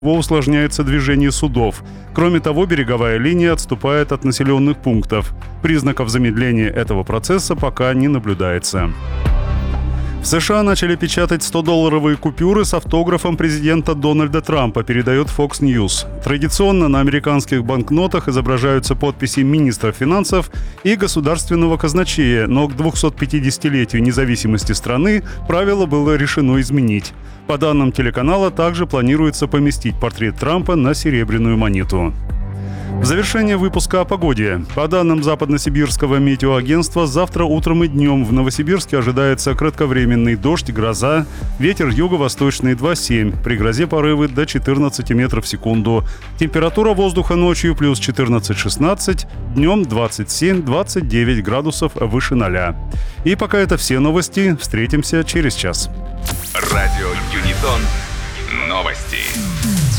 усложняется движение судов. Кроме того, береговая линия отступает от населенных пунктов. Признаков замедления этого процесса пока не наблюдается. В США начали печатать 100-долларовые купюры с автографом президента Дональда Трампа, передает Fox News. Традиционно на американских банкнотах изображаются подписи министра финансов и государственного казначея, но к 250-летию независимости страны правило было решено изменить. По данным телеканала, также планируется поместить портрет Трампа на серебряную монету. В завершение выпуска о погоде. По данным Западносибирского метеоагентства, завтра утром и днем в Новосибирске ожидается кратковременный дождь, гроза, ветер юго-восточный 2,7, при грозе порывы до 14 метров в секунду. Температура воздуха ночью плюс 14-16, днем 27-29 градусов выше 0. И пока это все новости. Встретимся через час. Радио Юнитон. Новости.